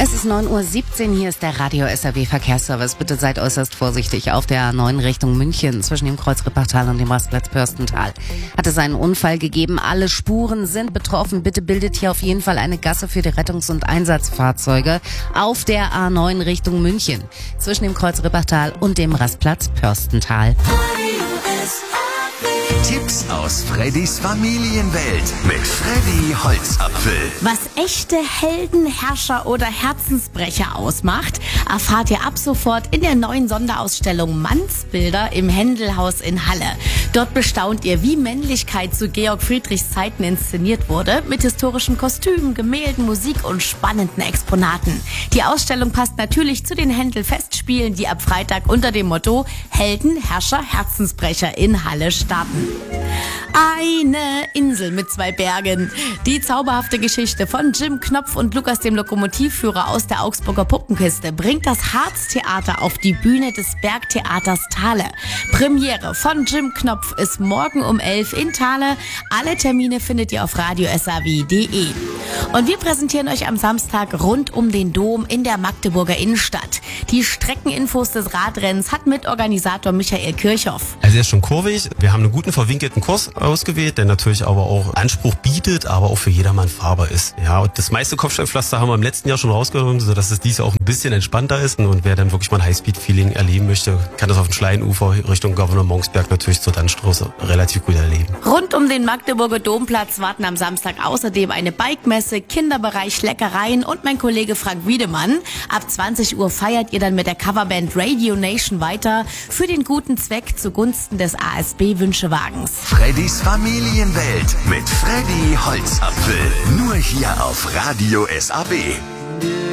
Es ist 9:17 Uhr, hier ist der Radio SAW Verkehrsservice. Bitte seid äußerst vorsichtig auf der A9 Richtung München zwischen dem Kreuz Rippertal und dem Rastplatz Pörstental. Hat es einen Unfall gegeben, alle Spuren sind betroffen. Bitte bildet hier auf jeden Fall eine Gasse für die Rettungs- und Einsatzfahrzeuge auf der A9 Richtung München zwischen dem Kreuz Rippertal und dem Rastplatz Pörstental. Tipps aus Freddys Familienwelt mit Freddy Holzapfel. Was echte Helden, Herrscher oder Herzensbrecher ausmacht, erfahrt ihr ab sofort in der neuen Sonderausstellung Mannsbilder im Händelhaus in Halle. Dort bestaunt ihr, wie Männlichkeit zu Georg Friedrichs Zeiten inszeniert wurde, mit historischen Kostümen, Gemälden, Musik und spannenden Exponaten. Die Ausstellung passt natürlich zu den Händel-Festspielen, die ab Freitag unter dem Motto Helden, Herrscher, Herzensbrecher in Halle starten. Eine Insel mit 2 Bergen. Die zauberhafte Geschichte von Jim Knopf und Lukas, dem Lokomotivführer aus der Augsburger Puppenkiste, bringt das Harztheater auf die Bühne des Bergtheaters Thale. Premiere von Jim Knopf ist morgen um 11 in Thale. Alle Termine findet ihr auf radiosaw.de. Und wir präsentieren euch am Samstag rund um den Dom in der Magdeburger Innenstadt. Die Streckeninfos des Radrennens hat Mitorganisator Michael Kirchhoff. Also er ist schon kurvig. Wir haben einen guten verwinkelten Kurs ausgewählt, der natürlich aber auch Anspruch bietet, aber auch für jedermann fahrbar ist. Ja, und das meiste Kopfsteinpflaster haben wir im letzten Jahr schon rausgenommen, sodass es dieses Jahr auch ein bisschen entspannter ist. Und wer dann wirklich mal ein Highspeed-Feeling erleben möchte, kann das auf dem Schleinufer Richtung Governor Monksberg natürlich zur Dannstraße relativ gut erleben. Rund um den Magdeburger Domplatz warten am Samstag außerdem eine Bike-Messe, Kinderbereich, Leckereien und mein Kollege Frank Wiedemann. Ab 20 Uhr feiert ihr dann mit der Coverband Radio Nation weiter für den guten Zweck zugunsten des ASB-Wünschewagens. Freddys Familienwelt mit Freddy Holzapfel. Nur hier auf Radio SAW.